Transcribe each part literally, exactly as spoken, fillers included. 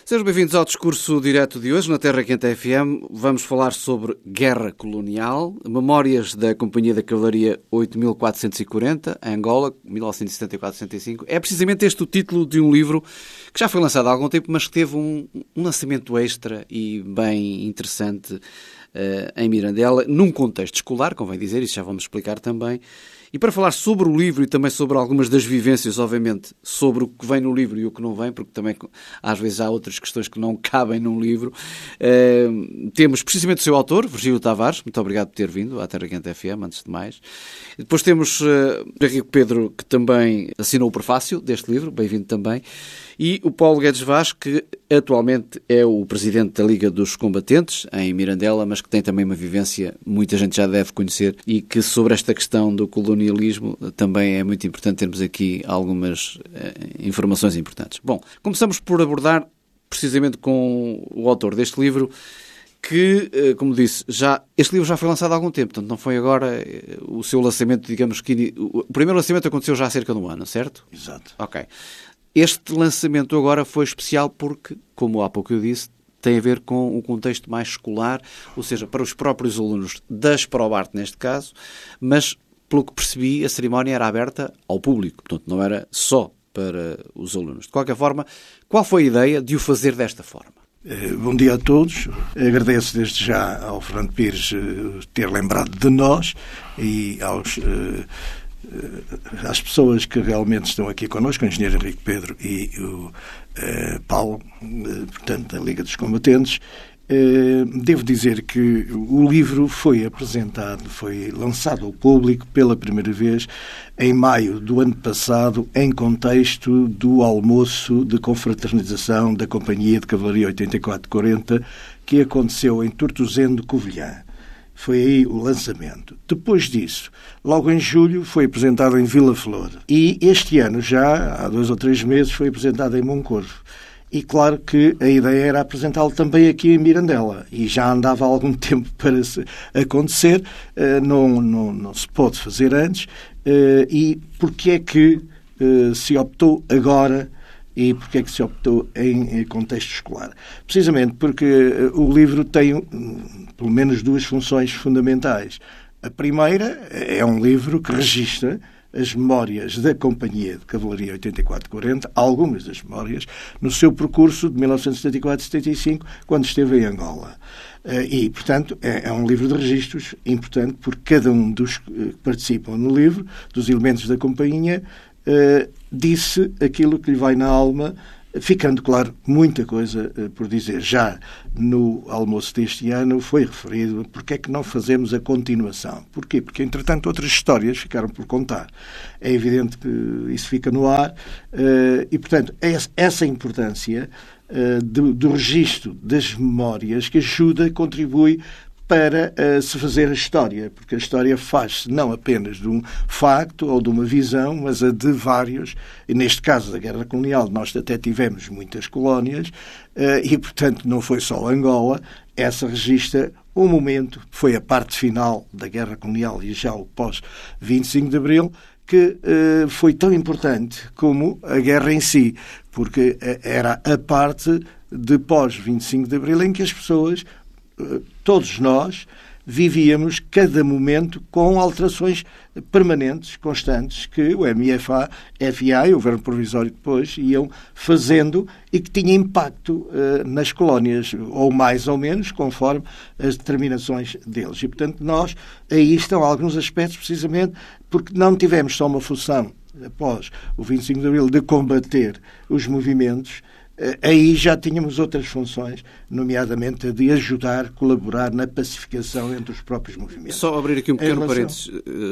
Sejam bem-vindos ao Discurso Direto de hoje, na Terra Quente F M. Vamos falar sobre guerra colonial, memórias da Companhia da Cavalaria oito mil quatrocentos e quarenta, em Angola, mil novecentos e setenta e quatro a setenta e cinco. É precisamente este o título de um livro que já foi lançado há algum tempo, mas que teve um, um lançamento extra e bem interessante uh, em Mirandela, num contexto escolar, convém dizer, isso já vamos explicar também. E para falar sobre o livro e também sobre algumas das vivências, obviamente, sobre o que vem no livro e o que não vem, porque também às vezes há outras questões que não cabem num livro, uh, temos precisamente o seu autor, Virgílio Tavares. Muito obrigado por ter vindo à Terra Quente F M, antes de mais. E depois temos uh, Henrique Pedro, que também assinou o prefácio deste livro, bem-vindo também. E o Paulo Guedes Vaz, que atualmente é o presidente da Liga dos Combatentes, em Mirandela, mas que tem também uma vivência, muita gente já deve conhecer, e que sobre esta questão do colonialismo também é muito importante termos aqui algumas eh, informações importantes. Bom, começamos por abordar precisamente com o autor deste livro, que, eh, como disse, já, este livro já foi lançado há algum tempo, portanto não foi agora eh, o seu lançamento, digamos que... O primeiro lançamento aconteceu já há cerca de um ano, certo? Exato. Ok. Este lançamento agora foi especial porque, como há pouco eu disse, tem a ver com um contexto mais escolar, ou seja, para os próprios alunos da Sprobarte neste caso, mas, pelo que percebi, a cerimónia era aberta ao público, portanto não era só para os alunos. De qualquer forma, qual foi a ideia de o fazer desta forma? Bom dia a todos. Agradeço desde já ao Fernando Pires ter lembrado de nós e aos... às pessoas que realmente estão aqui connosco, o engenheiro Henrique Pedro e o eh, Paulo, eh, portanto, da Liga dos Combatentes. Eh, devo dizer que o livro foi apresentado, foi lançado ao público pela primeira vez em maio do ano passado, em contexto do almoço de confraternização da Companhia de Cavalaria oitenta e quatro quarenta, que aconteceu em Tortozendo, Covilhã. Foi aí o lançamento. Depois disso, logo em julho, foi apresentado em Vila Flor. E este ano, já há dois ou três meses, foi apresentado em Moncorvo. E claro que a ideia era apresentá-lo também aqui em Mirandela. E já andava há algum tempo para acontecer. Não, não, não se pôde fazer antes. E porquê é que se optou agora? E porquê é que se optou em contexto escolar? Precisamente porque o livro tem, pelo menos, duas funções fundamentais. A primeira é um livro que registra as memórias da Companhia de Cavalaria oitenta e quatro quarenta, algumas das memórias, no seu percurso de mil novecentos e setenta e quatro a setenta e cinco, quando esteve em Angola. E, portanto, é um livro de registros importante, porque cada um dos que participam no livro, dos elementos da Companhia, Uh, disse aquilo que lhe vai na alma, ficando, claro, muita coisa uh, por dizer. Já no almoço deste ano foi referido porque é que não fazemos a continuação. Porquê? Porque, entretanto, outras histórias ficaram por contar. É evidente que isso fica no ar uh, e, portanto, é essa importância uh, do, do registro das memórias que ajuda, contribui para uh, se fazer a história, porque a história faz-se não apenas de um facto ou de uma visão, mas a de vários, e neste caso da Guerra Colonial nós até tivemos muitas colónias, uh, e portanto não foi só Angola, essa registra um momento, foi a parte final da Guerra Colonial e já o pós vinte e cinco de Abril, que uh, foi tão importante como a guerra em si, porque uh, era a parte de pós vinte e cinco de Abril em que as pessoas, todos nós, vivíamos cada momento com alterações permanentes, constantes, que o M F A, F A e o Governo Provisório depois iam fazendo e que tinha impacto uh, nas colónias, ou mais ou menos, conforme as determinações deles. E, portanto, nós, aí estão alguns aspectos, precisamente, porque não tivemos só uma função, após o vinte e cinco de Abril, de combater os movimentos. Aí já tínhamos outras funções, nomeadamente a de ajudar, colaborar na pacificação entre os próprios movimentos. Só abrir aqui um pequeno relação... parênteses,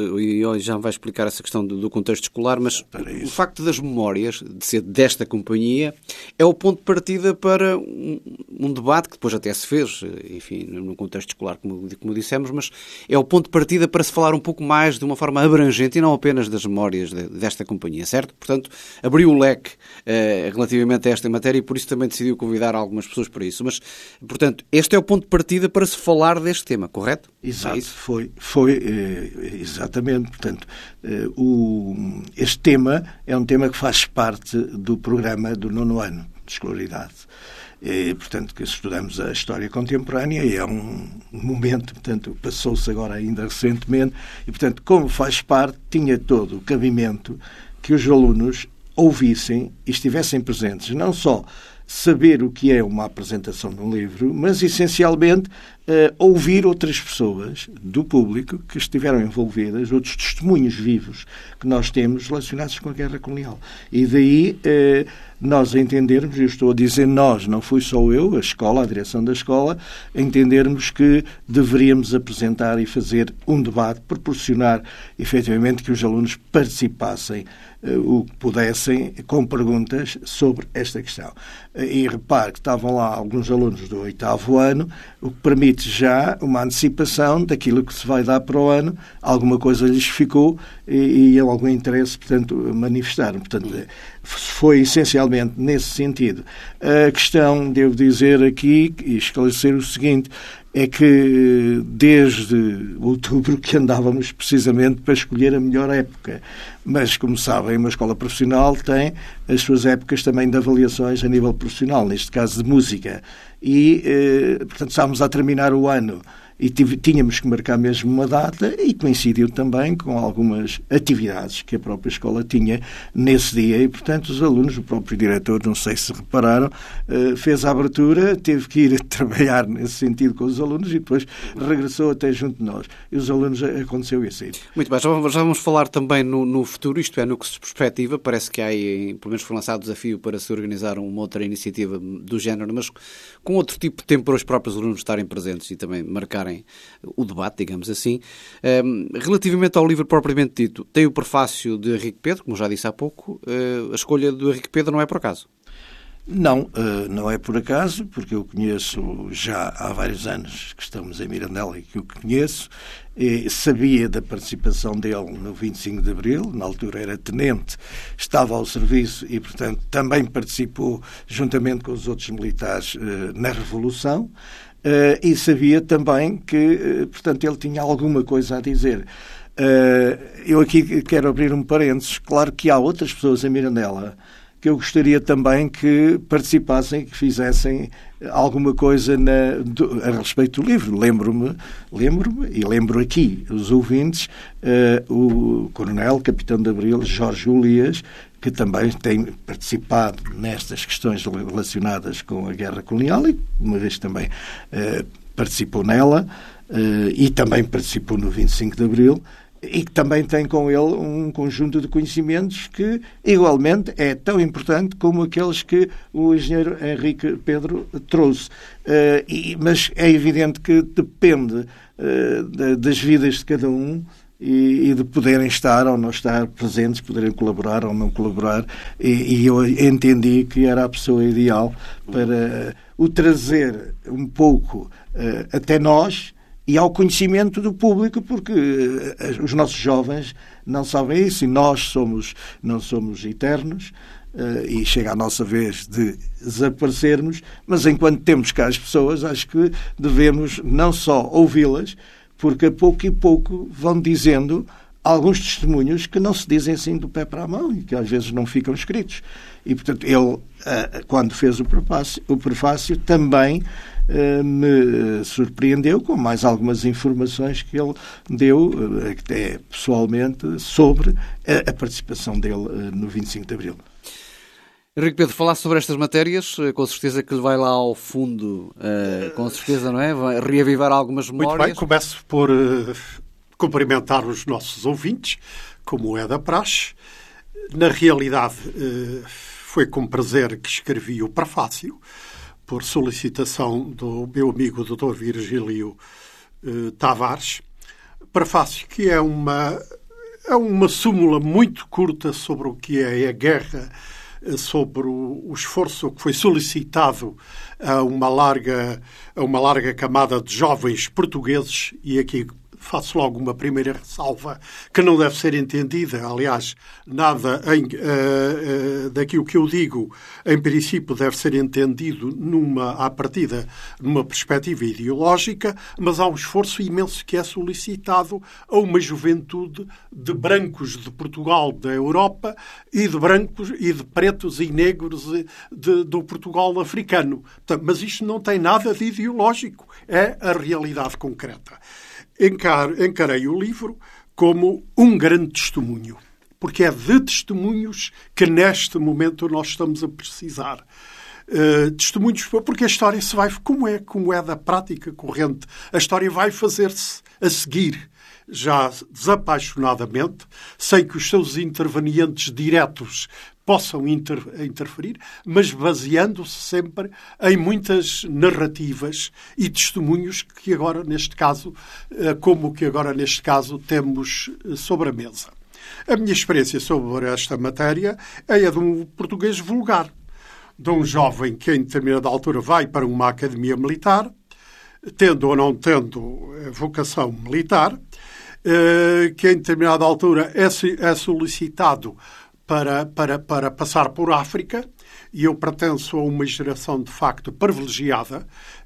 e já vai explicar essa questão do contexto escolar, mas o facto das memórias, de ser desta companhia, é o ponto de partida para um, um debate que depois até se fez, enfim, no contexto escolar, como, como dissemos, mas é o ponto de partida para se falar um pouco mais de uma forma abrangente e não apenas das memórias de, desta companhia, certo? Portanto, abriu o leque eh, relativamente a esta matéria e por isso também decidiu convidar algumas pessoas para isso. Mas, portanto, este é o ponto de partida para se falar deste tema, correto? Exato, é foi, foi eh, exatamente. Portanto, eh, o, este tema é um tema que faz parte do programa do nono ano. de escolaridade. E, portanto, que estudamos a história contemporânea e é um momento, portanto, passou-se agora ainda recentemente e, portanto, como faz parte, tinha todo o cabimento que os alunos ouvissem e estivessem presentes, não só saber o que é uma apresentação de um livro, mas, essencialmente, uh, ouvir outras pessoas do público que estiveram envolvidas, outros testemunhos vivos que nós temos relacionados com a guerra colonial. E daí uh, nós entendermos, eu estou a dizer nós, não fui só eu, a escola, a direção da escola, entendermos que deveríamos apresentar e fazer um debate, proporcionar, efetivamente, que os alunos participassem uh, o que pudessem com perguntas sobre esta questão. E repare que estavam lá alguns alunos do oitavo ano, o que permite já uma antecipação daquilo que se vai dar para o ano, alguma coisa lhes ficou e, e algum interesse, portanto, manifestaram. Portanto, foi essencialmente nesse sentido. A questão, devo dizer aqui, e esclarecer o seguinte, é que desde outubro que andávamos precisamente para escolher a melhor época. Mas, como sabem, uma escola profissional tem as suas épocas também de avaliações a nível profissional, neste caso de música. E, eh, portanto, estávamos a terminar o ano e tínhamos que marcar mesmo uma data e coincidiu também com algumas atividades que a própria escola tinha nesse dia e, portanto, os alunos, o próprio diretor, não sei se repararam, fez a abertura, teve que ir trabalhar nesse sentido com os alunos e depois regressou até junto de nós. E os alunos, aconteceu isso aí. Muito bem, já vamos, já vamos falar também no, no futuro, isto é, no que se perspectiva. Parece que há, pelo menos foi lançado o desafio para se organizar uma outra iniciativa do género, mas com outro tipo de tempo para os próprios alunos estarem presentes e também marcar o debate, digamos assim. Um, relativamente ao livro propriamente dito, tem o prefácio de Henrique Pedro, como já disse há pouco. Uh, a escolha do Henrique Pedro não é por acaso? Não, uh, não é por acaso, porque eu conheço já há vários anos que estamos em Mirandela e que o conheço, e sabia da participação dele no vinte e cinco de Abril, na altura era tenente, estava ao serviço e, portanto, também participou, juntamente com os outros militares, uh, na Revolução. Uh, e sabia também que, uh, portanto, ele tinha alguma coisa a dizer. Uh, eu aqui quero abrir um parênteses. Claro que há outras pessoas em Mirandela que eu gostaria também que participassem, que fizessem alguma coisa na, do, a respeito do livro. Lembro-me, lembro-me e lembro aqui os ouvintes, uh, o coronel, capitão de Abril, Jorge Ulias, que também tem participado nestas questões relacionadas com a guerra colonial e uma vez também uh, participou nela uh, e também participou no vinte e cinco de Abril e que também tem com ele um conjunto de conhecimentos que igualmente é tão importante como aqueles que o engenheiro Henrique Pedro trouxe. Uh, e, mas é evidente que depende uh, de, das vidas de cada um e, e de poderem estar ou não estar presentes, poderem colaborar ou não colaborar, e, e eu entendi que era a pessoa ideal para o trazer um pouco uh, até nós e ao conhecimento do público, porque uh, os nossos jovens não sabem isso e nós somos, não somos eternos. Uh, e chega a nossa vez de desaparecermos, mas enquanto temos cá as pessoas, acho que devemos não só ouvi-las, porque a pouco e pouco vão dizendo alguns testemunhos que não se dizem assim do pé para a mão e que às vezes não ficam escritos. E, portanto, ele, uh, quando fez o prefácio, o prefácio também uh, me surpreendeu com mais algumas informações que ele deu, uh, até pessoalmente, sobre a, a participação dele uh, no vinte e cinco de Abril. Henrique Pedro, falar sobre estas matérias, com certeza que ele vai lá ao fundo, uh, com certeza, não é? Vai reavivar algumas memórias. Muito bem, começo por uh, cumprimentar os nossos ouvintes, como é da praxe. Na realidade, uh, foi com prazer que escrevi o prefácio, por solicitação do meu amigo doutor Virgílio uh, Tavares. Prefácio que é uma, é uma súmula muito curta sobre o que é a guerra, sobre o esforço que foi solicitado a uma larga, a uma larga camada de jovens portugueses, e aqui faço logo uma primeira ressalva que não deve ser entendida. Aliás, nada em, uh, uh, daquilo que eu digo, em princípio, deve ser entendido numa, à partida, numa perspectiva ideológica, mas há um esforço imenso que é solicitado a uma juventude de brancos de Portugal, da Europa, e de brancos e de pretos e negros de, de, do Portugal africano. Portanto, mas isto não tem nada de ideológico, é a realidade concreta. Encar, encarei o livro como um grande testemunho, porque é de testemunhos que neste momento nós estamos a precisar. Uh, testemunhos, porque a história se vai, como é, como é da prática corrente, a história vai fazer-se a seguir, já desapaixonadamente, sem que os seus intervenientes diretos possam inter, interferir, mas baseando-se sempre em muitas narrativas e testemunhos que agora, neste caso, como que agora, neste caso, temos sobre a mesa. A minha experiência sobre esta matéria é a de um português vulgar, de um jovem que, em determinada altura, vai para uma academia militar, tendo ou não tendo vocação militar, que, em determinada altura, é solicitado Para, para, para passar por África, e eu pertenço a uma geração de facto privilegiada,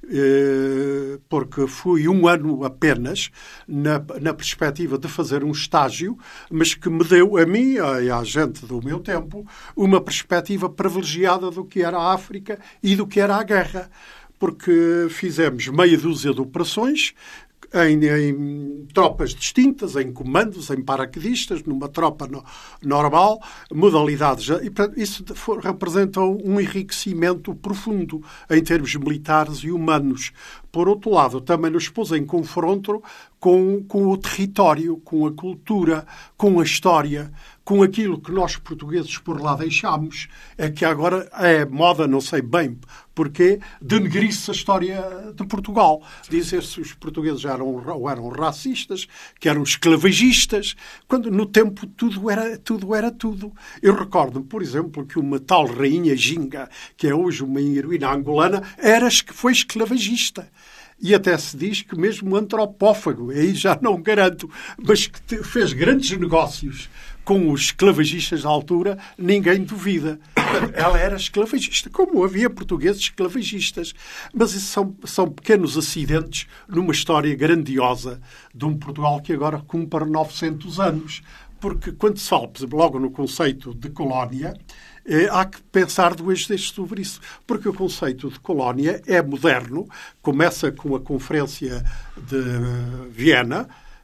eh, porque fui um ano apenas na, na perspectiva de fazer um estágio, mas que me deu a mim e à gente do meu tempo uma perspectiva privilegiada do que era a África e do que era a guerra, porque fizemos meia dúzia de operações, Em, em tropas distintas, em comandos, em paraquedistas, numa tropa no, normal, modalidades. E, portanto, isso for, representa um enriquecimento profundo em termos militares e humanos. Por outro lado, também nos pôs em confronto com, com o território, com a cultura, com a história, com aquilo que nós portugueses por lá deixámos. É que agora é moda, não sei bem porquê, denegrir-se a história de Portugal. Dizer-se que os portugueses eram, ou eram racistas, que eram esclavagistas, quando no tempo tudo era tudo. Era tudo. Eu recordo, por exemplo, que uma tal rainha Ginga, que é hoje uma heroína angolana, era, foi esclavagista. E até se diz que mesmo antropófago, aí já não garanto, mas que fez grandes negócios com os esclavagistas da altura, ninguém duvida. Ela era esclavagista, como havia portugueses esclavagistas. Mas isso são, são pequenos acidentes numa história grandiosa de um Portugal que agora cumpre novecentos anos. Porque quando se fala, logo no conceito de colónia, eh, há que pensar duas vezes sobre isso. Porque o conceito de colónia é moderno, começa com a Conferência de Viena,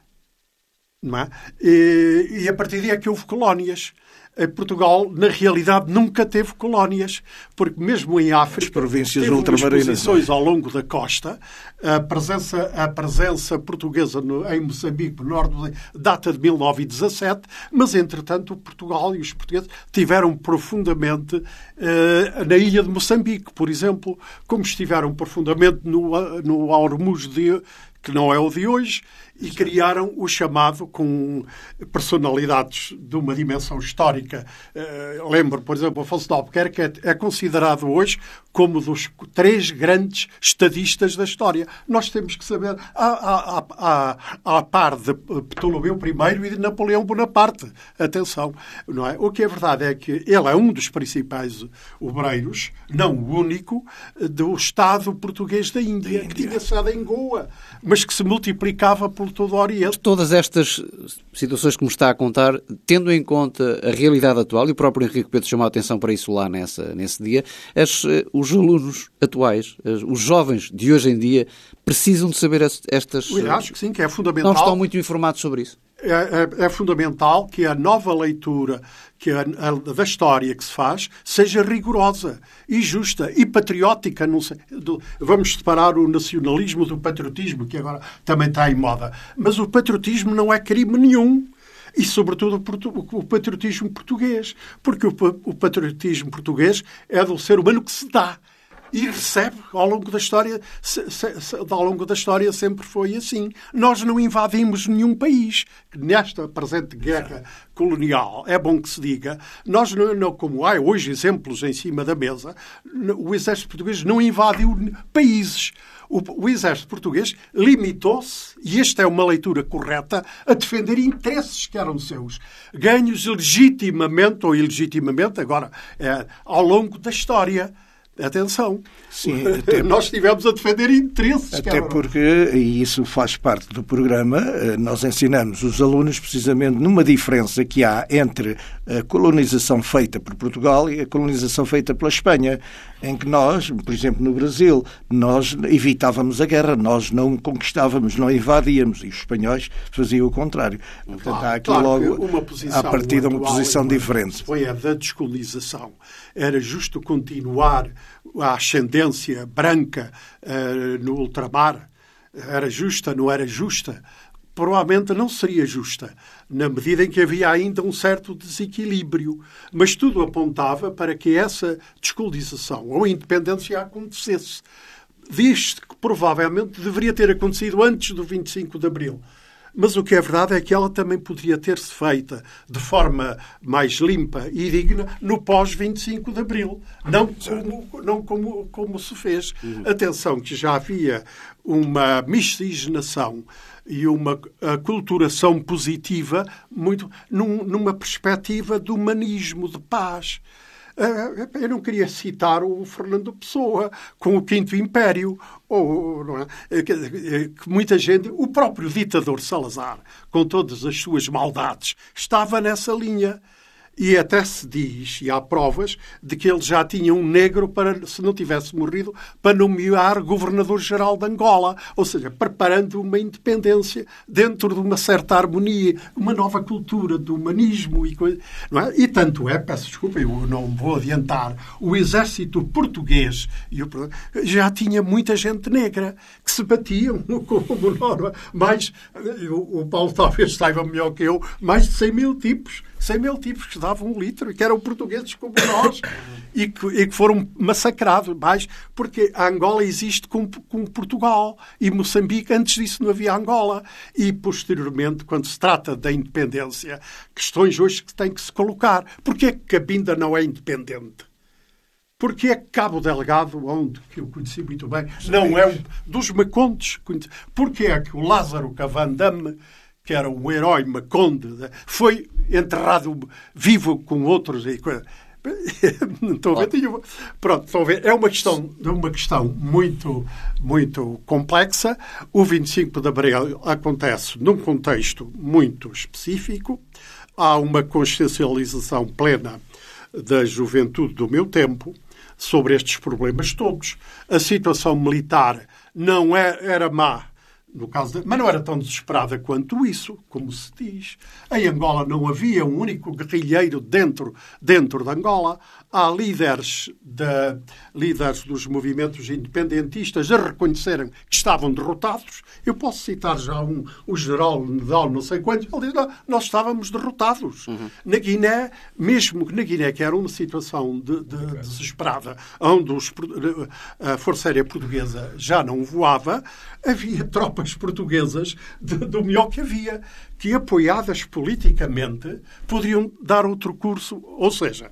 não é? e, e a partir daí é que houve colónias. Portugal, na realidade, nunca teve colónias, porque mesmo em África, as províncias teve umas ultramarinas posições ao longo da costa. A presença, a presença portuguesa no, em Moçambique, no norte, data de mil novecentos e dezassete, mas, entretanto, o Portugal e os portugueses tiveram profundamente uh, na ilha de Moçambique, por exemplo, como estiveram profundamente no, no Hormuz de que não é o de hoje, e criaram o chamado, com personalidades de uma dimensão histórica. Uh, lembro, por exemplo, Afonso de Albuquerque é, é considerado hoje como dos três grandes estadistas da história. Nós temos que saber, a, a, a, a par de Ptolomeu I e de Napoleão Bonaparte. Atenção, não é? O que é verdade é que ele é um dos principais obreiros, não o único, do Estado português da Índia, que tinha sede em Goa, mas que se multiplicava por todo o Oriente. Todas estas situações que me está a contar, tendo em conta a realidade atual, e o próprio Henrique Pedro chamou a atenção para isso lá nessa, nesse dia, as, os alunos atuais, os jovens de hoje em dia, precisam de saber estas... Eu acho que sim, que é fundamental. Não estão muito informados sobre isso. É, é, é fundamental que a nova leitura que a, a, da história que se faz seja rigorosa e justa e patriótica. Não sei, do, vamos separar o nacionalismo do patriotismo, que agora também está em moda. Mas o patriotismo não é crime nenhum. E, sobretudo, o patriotismo português. Porque o, o patriotismo português é do ser humano que se dá. e recebe ao longo da história, se, se, se, ao longo da história sempre foi assim. Nós não invadimos nenhum país. Nesta presente guerra colonial, é bom que se diga, nós não, não como há hoje exemplos em cima da mesa, o exército português não invadiu países. O, o exército português limitou-se, e esta é uma leitura correta, a defender interesses que eram seus, ganhos legitimamente ou ilegitimamente, agora, é, ao longo da história. Atenção, sim, até, nós estivemos a defender interesses. Até porque, e isso faz parte do programa, nós ensinamos os alunos precisamente numa diferença que há entre a colonização feita por Portugal e a colonização feita pela Espanha, em que nós, por exemplo, no Brasil, nós evitávamos a guerra, nós não conquistávamos, não invadíamos, e os espanhóis faziam o contrário. Portanto, há aqui claro logo, uma posição a partir de uma posição diferente. Foi a da descolonização. Era justo continuar a ascendência branca uh, no ultramar. Era justa, não era justa? Provavelmente não seria justa, na medida em que havia ainda um certo desequilíbrio. Mas tudo apontava para que essa descolonização ou independência acontecesse. Diz-se que provavelmente deveria ter acontecido antes do vinte e cinco de Abril. Mas o que é verdade é que ela também poderia ter-se feita de forma mais limpa e digna no pós-vinte e cinco de Abril. Não como, não como, como se fez. Uhum. Atenção, que já havia uma miscigenação e uma aculturação positiva muito, num, numa perspectiva de humanismo, de paz. Eu não queria citar o Fernando Pessoa com o Quinto Império, ou não é? Que muita gente, o próprio ditador Salazar, com todas as suas maldades, estava nessa linha. E até se diz, e há provas, de que ele já tinha um negro, para, se não tivesse morrido, para nomear governador-geral de Angola. Ou seja, preparando uma independência dentro de uma certa harmonia, uma nova cultura do humanismo. E, coisa, não é? E tanto é, peço desculpa, eu não vou adiantar, o exército português já tinha muita gente negra que se batiam como norma. Mais, o Paulo talvez saiba melhor que eu, mais de cem mil tipos. cem mil tipos que davam um litro e que eram portugueses como nós e, que, e que foram massacrados. Mais porque a Angola existe como, como Portugal e Moçambique. Antes disso não havia Angola. E, posteriormente, quando se trata da independência, questões hoje que têm que se colocar. Porquê que Cabinda não é independente? Porquê que Cabo Delgado, onde que eu conheci muito bem, não é um dos Macondes? Porquê é que o Lázaro Cavandame, que era um herói maconde, foi enterrado vivo com outros. Estão a ver? Pronto, estão a ver? É uma questão, uma questão muito, muito complexa. O vinte e cinco de Abril acontece num contexto muito específico. Há uma consciencialização plena da juventude do meu tempo sobre estes problemas todos. A situação militar não é, era má, no caso de, mas não era tão desesperada quanto isso, como se diz. Em Angola não havia um único guerrilheiro dentro, dentro de Angola. Há líderes, de, líderes dos movimentos independentistas a reconhecerem que estavam derrotados. Eu posso citar já um, o general Nedal, não sei quantos, ele diz, não, nós estávamos derrotados. Uhum. Na Guiné, mesmo que na Guiné, que era uma situação de, de, desesperada, onde os, a Força Aérea Portuguesa já não voava, havia tropas portuguesas de, do melhor que havia, que apoiadas politicamente poderiam dar outro curso. Ou seja,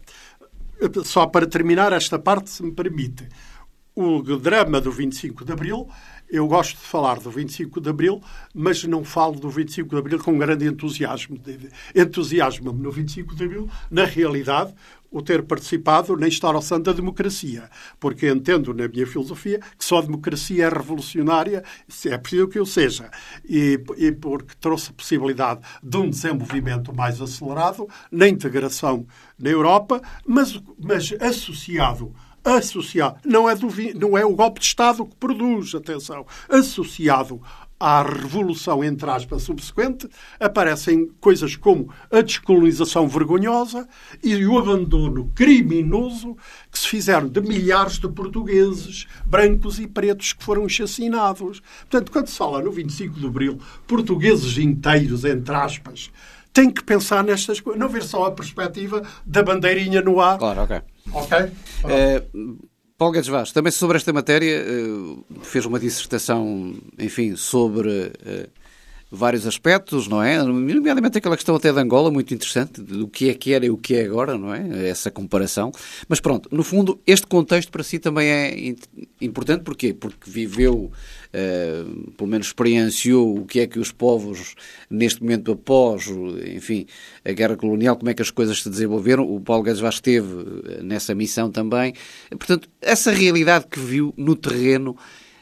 só para terminar esta parte, se me permite, o drama do vinte e cinco de Abril, eu gosto de falar do vinte e cinco de Abril, mas não falo do vinte e cinco de Abril com grande entusiasmo. Entusiasmo-me no vinte e cinco de Abril, na realidade, o ter participado na instauração da democracia, porque entendo na minha filosofia que só a democracia é revolucionária, é preciso que eu seja, e, e porque trouxe a possibilidade de um desenvolvimento mais acelerado na integração na Europa, mas, mas associado associado, não é, do, não é o golpe de Estado que produz, atenção, associado à revolução, entre aspas, subsequente, aparecem coisas como a descolonização vergonhosa e o abandono criminoso que se fizeram de milhares de portugueses, brancos e pretos, que foram chacinados. Portanto, quando se fala no vinte e cinco de Abril, portugueses inteiros, entre aspas, tem que pensar nestas coisas, não ver só a perspectiva da bandeirinha no ar. Claro, ok. Ok? É, Paulo Guedes Vaz, também sobre esta matéria, fez uma dissertação, enfim, sobre vários aspectos, não é? Nomeadamente aquela questão até de Angola, muito interessante, do que é que era e o que é agora, não é? Essa comparação. Mas pronto, no fundo, este contexto para si também é importante. Porquê? Porque viveu, uh, pelo menos experienciou o que é que os povos, neste momento após, enfim, a guerra colonial, como é que as coisas se desenvolveram. O Paulo Guedes Vaz esteve nessa missão também. Portanto, essa realidade que viu no terreno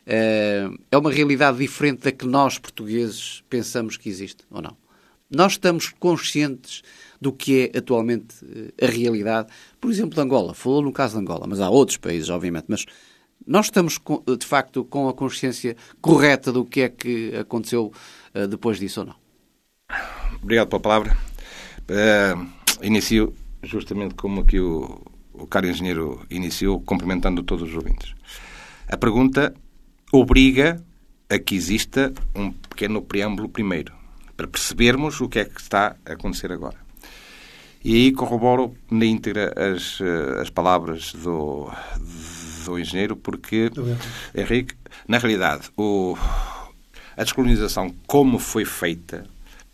é uma realidade diferente da que nós, portugueses, pensamos que existe, ou não? Nós estamos conscientes do que é atualmente a realidade, por exemplo, de Angola. Falou no caso de Angola, mas há outros países, obviamente. Mas nós estamos, de facto, com a consciência correta do que é que aconteceu depois disso, ou não? Obrigado pela palavra. Uh, inicio justamente como aqui o, o caro engenheiro iniciou, cumprimentando todos os ouvintes. A pergunta obriga a que exista um pequeno preâmbulo primeiro, para percebermos o que é que está a acontecer agora. E aí corroboro na íntegra as, as palavras do, do engenheiro, porque, Henrique, na realidade, o, a descolonização, como foi feita,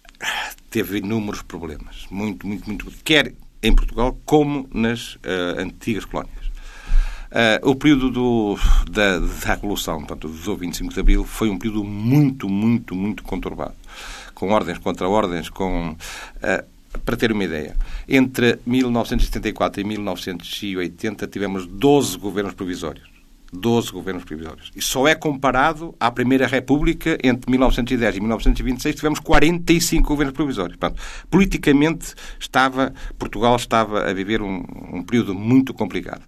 teve inúmeros problemas. Muito, muito, muito. Quer em Portugal, como nas uh, antigas colónias. Uh, o período do, da, da Revolução, portanto, do vinte e cinco de Abril, foi um período muito, muito, muito conturbado. Com ordens contra ordens, com... Uh, para ter uma ideia, entre mil novecentos e setenta e quatro e mil novecentos e oitenta tivemos doze governos provisórios. doze governos provisórios. E só é comparado à Primeira República, entre mil novecentos e dez e mil novecentos e vinte e seis, tivemos quarenta e cinco governos provisórios. Portanto, politicamente, estava, Portugal estava a viver um, um período muito complicado.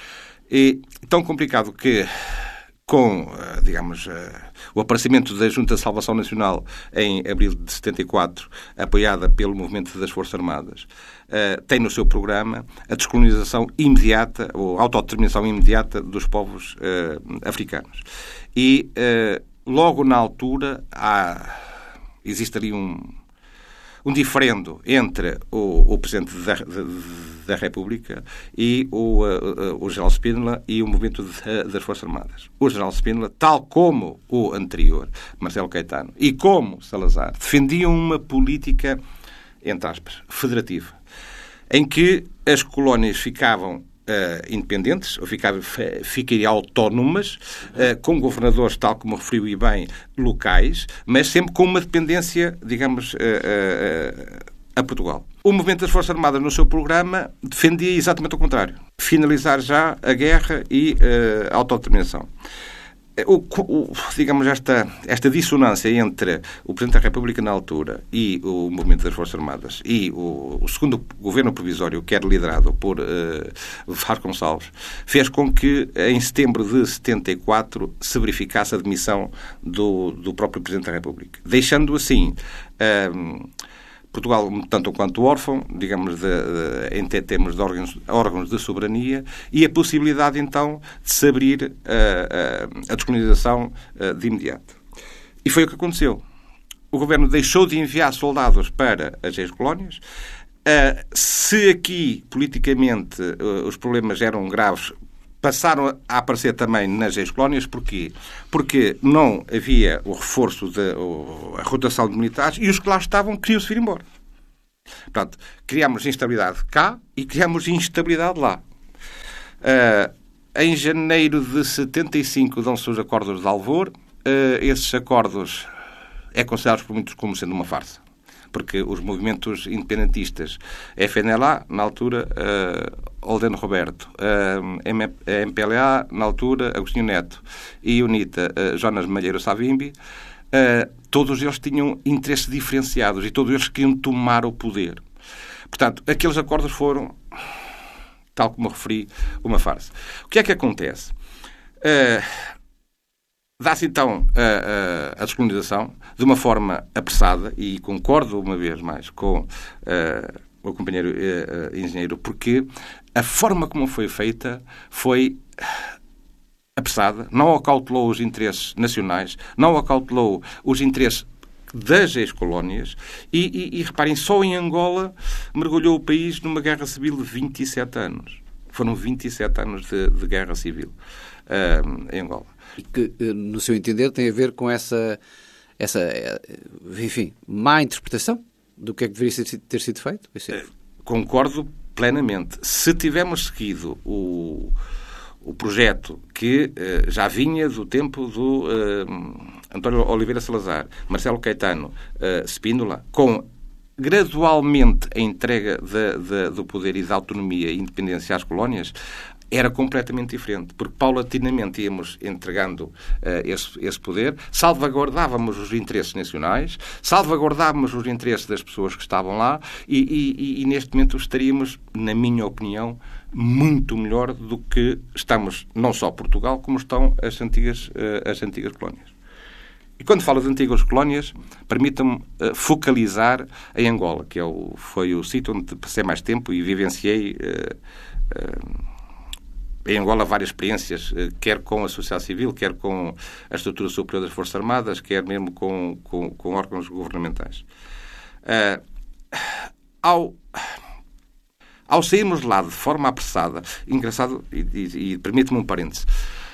E tão complicado que, com, digamos, o aparecimento da Junta de Salvação Nacional em abril de setenta e quatro, apoiada pelo movimento das Forças Armadas, tem no seu programa a descolonização imediata, ou autodeterminação imediata dos povos africanos. E, logo na altura, há, existe ali um... um diferendo entre o, o Presidente da, da, da República e o, uh, o General Spínola e o movimento de, das Forças Armadas. O General Spínola, tal como o anterior, Marcelo Caetano, e como Salazar, defendiam uma política, entre aspas, federativa, em que as colónias ficavam Uh, independentes, ou ficavam, ficariam autónomas, uh, com governadores, tal como referiu e bem, locais, mas sempre com uma dependência, digamos, uh, uh, a Portugal. O movimento das Forças Armadas, no seu programa, defendia exatamente o contrário. Finalizar já a guerra e uh, a autodeterminação. O, o, digamos, esta, esta dissonância entre o Presidente da República na altura e o movimento das Forças Armadas e o, o segundo governo provisório, que era liderado por uh, Vasconcelos, fez com que em setembro de setenta e quatro se verificasse a demissão do, do próprio Presidente da República, deixando assim uh, Portugal tanto quanto órfão, digamos, de, de, em termos de órgãos, órgãos de soberania, e a possibilidade, então, de se abrir uh, uh, a descolonização uh, de imediato. E foi o que aconteceu. O governo deixou de enviar soldados para as ex-colónias. Uh, se aqui, politicamente, uh, os problemas eram graves, passaram a aparecer também nas ex-colónias. Porquê? Porque não havia o reforço, de, a rotação de militares, e os que lá estavam queriam-se vir embora. Portanto, criámos instabilidade cá e criámos instabilidade lá. Uh, em janeiro de setenta e cinco dão-se os acordos de Alvor. Uh, esses acordos é considerados por muitos como sendo uma farsa. Porque os movimentos independentistas, F N L A, na altura, uh, Oldeno Roberto, uh, M P L A, na altura, Agostinho Neto, e UNITA, uh, Jonas Malheiro Savimbi, uh, todos eles tinham interesses diferenciados e todos eles queriam tomar o poder. Portanto, aqueles acordos foram, tal como referi, uma farsa. O que é que acontece? Uh, Dá-se, então, a, a, a descolonização de uma forma apressada, e concordo, uma vez mais, com uh, o companheiro uh, engenheiro, porque a forma como foi feita foi apressada, não acautelou os interesses nacionais, não acautelou os interesses das ex-colónias, e, e, e reparem, só em Angola mergulhou o país numa guerra civil de vinte e sete anos. Foram vinte e sete anos de, de guerra civil uh, em Angola. E que, no seu entender, tem a ver com essa, essa enfim, má interpretação do que é que deveria ter sido feito? Uh, concordo plenamente. Se tivermos seguido o, o projeto que uh, já vinha do tempo do uh, António Oliveira Salazar, Marcelo Caetano, uh, Spínola, com gradualmente a entrega de, de, do poder e da autonomia e independência às colónias, era completamente diferente, porque paulatinamente íamos entregando uh, esse, esse poder, salvaguardávamos os interesses nacionais, salvaguardávamos os interesses das pessoas que estavam lá e, e, e neste momento estaríamos, na minha opinião, muito melhor do que estamos, não só Portugal, como estão as antigas, uh, as antigas colónias. E quando falo de antigas colónias, permitam-me uh, focalizar em Angola, que é o, foi o sítio onde passei mais tempo e vivenciei uh, uh, em Angola várias experiências, uh, quer com a sociedade civil, quer com a estrutura superior das Forças Armadas, quer mesmo com, com, com órgãos governamentais. Uh, ao, ao sairmos de lá de forma apressada, engraçado, e, e, e permite-me um parêntese,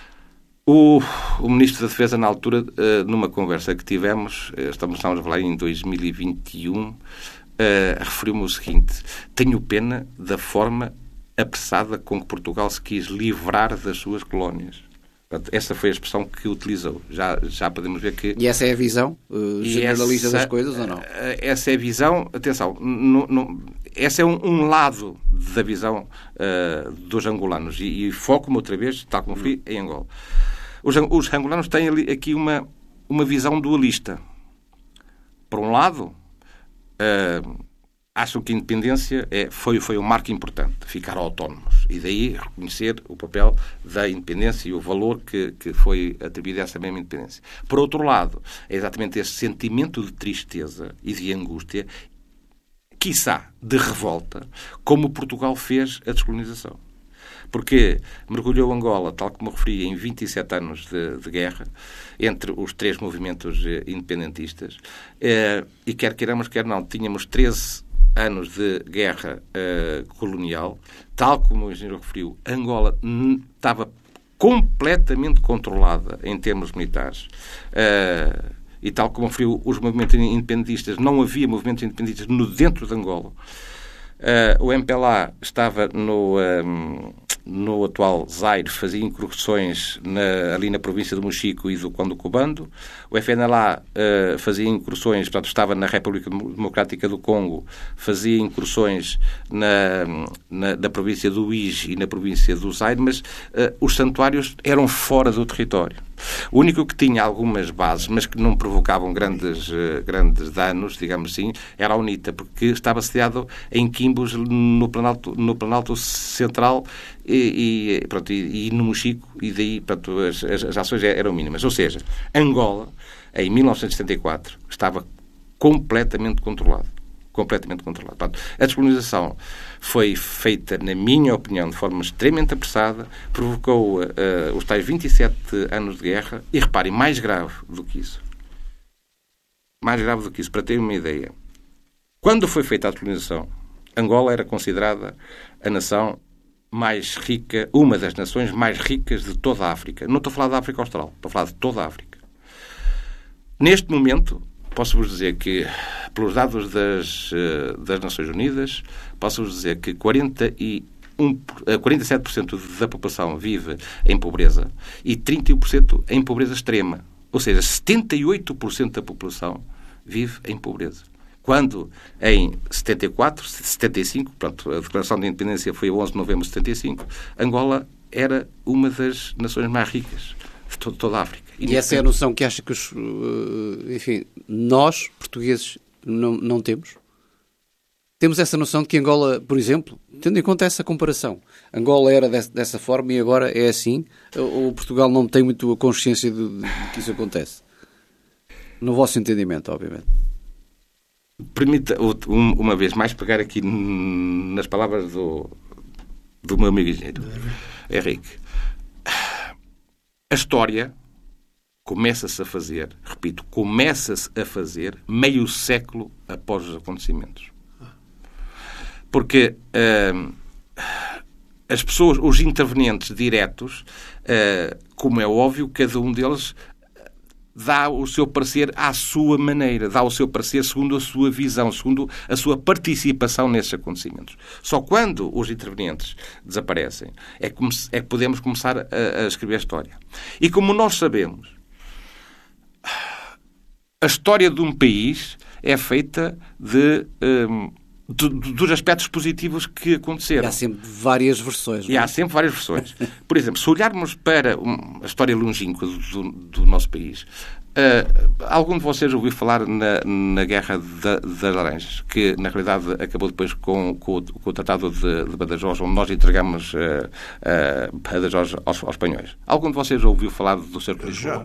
O, o Ministro da Defesa, na altura, uh, numa conversa que tivemos, uh, estamos, estamos a falar em dois mil e vinte e um, uh, referiu-me o seguinte: tenho pena da forma apressada com que Portugal se quis livrar das suas colónias. Portanto, essa foi a expressão que utilizou. Já, já podemos ver que... E essa é a visão uh, generalista essa, das coisas, ou não? Uh, essa é a visão... Atenção, no, no, esse é um, um lado da visão uh, dos angolanos. E, e foco-me outra vez, tal como fui, em Angola. Os, os angolanos têm ali, aqui uma, uma visão dualista. Por um lado, uh, acham que a independência é, foi, foi um marco importante, ficar autónomos. E daí reconhecer o papel da independência e o valor que, que foi atribuído a essa mesma independência. Por outro lado, é exatamente esse sentimento de tristeza e de angústia, quiçá de revolta, como Portugal fez a descolonização. Porque mergulhou Angola, tal como referi, em vinte e sete anos de, de guerra, entre os três movimentos eh, independentistas, eh, e quer queiramos, quer não, tínhamos treze anos de guerra eh, colonial, tal como o engenheiro referiu, Angola n- estava completamente controlada em termos militares, eh, e tal como referiu, os movimentos independentistas, não havia movimentos independentistas no dentro de Angola. Uh, o M P L A estava no, um, no atual Zaire, fazia incursões na, ali na província do Mochico e do Congo Cubando. O F N L A uh, fazia incursões, portanto, estava na República Democrática do Congo, fazia incursões na, na, na província do Uige e na província do Zaire, mas uh, os santuários eram fora do território. O único que tinha algumas bases, mas que não provocavam grandes, uh, grandes danos, digamos assim, era a UNITA, porque estava sediado em Quimbos, no Planalto, no Planalto Central e, e, pronto, e, e no Mochico, e daí pronto, as, as, as ações eram mínimas. Ou seja, Angola, em mil novecentos e setenta e quatro, estava completamente controlado. Completamente controlado. Portanto, a descolonização foi feita, na minha opinião, de forma extremamente apressada, provocou uh, os tais vinte e sete anos de guerra, e reparem, mais grave do que isso. Mais grave do que isso, para terem uma ideia. Quando foi feita a descolonização, Angola era considerada a nação mais rica, uma das nações mais ricas de toda a África. Não estou a falar da África Austral, estou a falar de toda a África. Neste momento, posso-vos dizer que, pelos dados das, das Nações Unidas, posso-vos dizer que quarenta e um, quarenta e sete por cento da população vive em pobreza e trinta e um por cento em pobreza extrema. Ou seja, setenta e oito por cento da população vive em pobreza. Quando, em setenta e quatro, setenta e cinco, pronto, a Declaração de Independência foi a onze de novembro de setenta e cinco, Angola era uma das nações mais ricas de toda, toda a África. E, e essa é a noção que acha que os, enfim, nós, portugueses, não, não temos? Temos essa noção de que Angola, por exemplo, tendo em conta essa comparação, Angola era dessa, dessa forma e agora é assim, ou Portugal não tem muito a consciência de, de, de que isso acontece? No vosso entendimento, obviamente. Permita, uma vez mais, pegar aqui nas palavras do, do meu amigo engenheiro Henrique. A história começa-se a fazer, repito, começa-se a fazer meio século após os acontecimentos. Porque uh, as pessoas, os intervenientes diretos, uh, como é óbvio, cada um deles dá o seu parecer à sua maneira, dá o seu parecer segundo a sua visão, segundo a sua participação nesses acontecimentos. Só quando os intervenientes desaparecem é que, é que podemos começar a, a escrever a história. E como nós sabemos, a história de um país é feita de... Um, Do, dos aspectos positivos que aconteceram. E há sempre várias versões. E há sempre várias versões. Por exemplo, se olharmos para a história longínqua do, do nosso país, uh, algum de vocês ouviu falar na, na Guerra da, das Laranjas, que na realidade acabou depois com, com, com o Tratado de, de Badajoz, onde nós entregamos uh, uh, Badajoz aos, aos espanhóis. Algum de vocês ouviu falar do Cerco de Lisboa?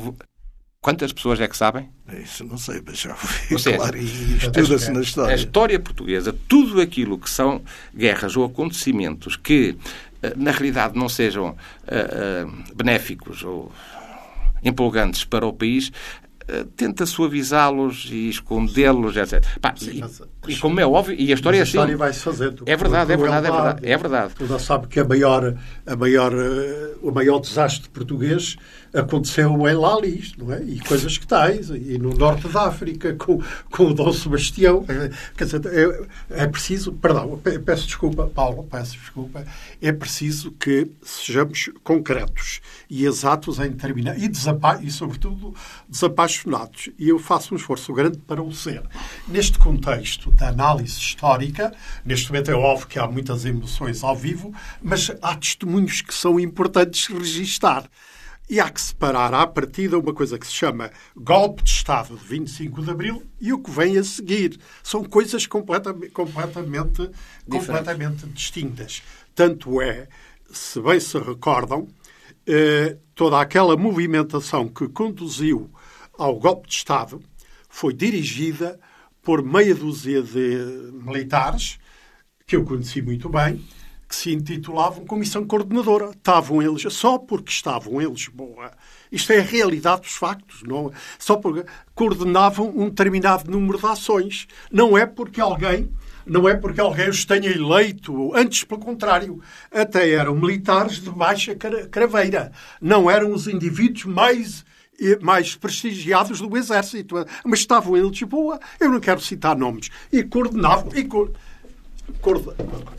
Quantas pessoas é que sabem? Isso não sei, mas já ouvi seja, falar e estuda-se na história. A história portuguesa, tudo aquilo que são guerras ou acontecimentos que, na realidade, não sejam uh, uh, benéficos ou empolgantes para o país, uh, tenta suavizá-los e escondê-los, etcétera. Pá, Sim, e, mas, e como é óbvio, e a história é assim. A história vai-se fazendo. É verdade, é verdade, é verdade, é verdade. Toda sabe que a maior, a maior, o maior desastre português aconteceu em Lalis, não é? E coisas que tais, e no norte da África, com, com o Dom Sebastião. Quer dizer, é, é preciso, perdão, peço desculpa, Paulo, peço desculpa, é preciso que sejamos concretos e exatos em determinar, e, desapa e sobretudo, desapaixonados. E eu faço um esforço grande para o ser. Neste contexto da análise histórica, neste momento é óbvio que há muitas emoções ao vivo, mas há testemunhos que são importantes registar. E há que separar à partida uma coisa que se chama golpe de Estado de vinte e cinco de Abril e o que vem a seguir. São coisas completamente, completamente, completamente distintas. Tanto é, se bem se recordam, eh, toda aquela movimentação que conduziu ao golpe de Estado foi dirigida por meia dúzia de militares, que eu conheci muito bem, que se intitulavam Comissão Coordenadora. Estavam eles, só porque estavam em Lisboa, isto é a realidade dos factos, não, só porque coordenavam um determinado número de ações. Não é porque alguém, não é porque alguém os tenha eleito, antes pelo contrário, até eram militares de baixa craveira. Não eram os indivíduos mais, mais prestigiados do Exército, mas estavam em Lisboa, eu não quero citar nomes, e coordenavam, e co coordenavam.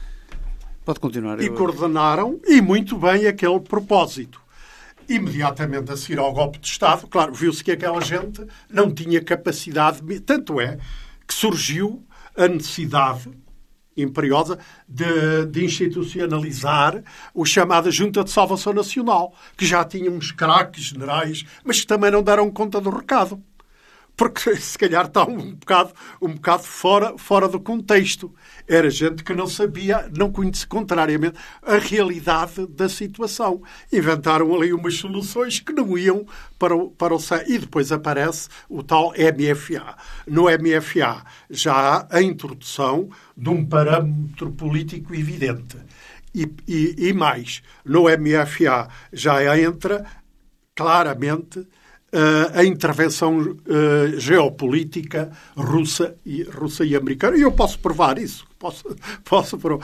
Pode continuar. E coordenaram, e muito bem, aquele propósito. Imediatamente a seguir ao golpe de Estado, claro, viu-se que aquela gente não tinha capacidade, tanto é que surgiu a necessidade imperiosa de, de institucionalizar o chamada Junta de Salvação Nacional, que já tinha uns craques generais, mas que também não deram conta do recado. Porque se calhar está um bocado, um bocado fora, fora do contexto. Era gente que não sabia, não conhecia, contrariamente, a realidade da situação. Inventaram ali umas soluções que não iam para o, para o céu. E depois aparece o tal M F A. No M F A já há a introdução de um parâmetro político evidente. E, e, e mais, no M F A já entra claramente Uh, a intervenção uh, geopolítica russa e, russa e americana. E eu posso provar isso. Posso, posso provar.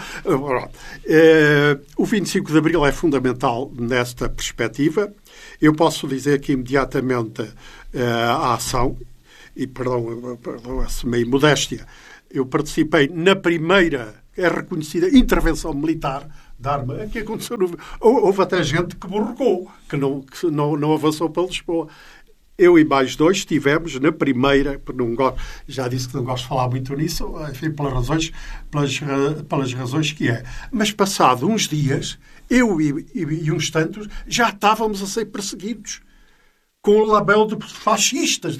Uh, o vinte e cinco de Abril é fundamental nesta perspectiva. Eu posso dizer que imediatamente uh, a ação, e perdão, perdão essa meio modéstia, eu participei na primeira, é reconhecida, intervenção militar da arma. Que aconteceu no... Houve até gente que borrocou, que não, que não, não avançou para Lisboa. Eu e mais dois estivemos na primeira, não gosto, já disse que não gosto de falar muito nisso, enfim, pelas razões, pelas, pelas razões que é. Mas passado uns dias, eu e, e, e uns tantos já estávamos a ser perseguidos com o label de fascistas.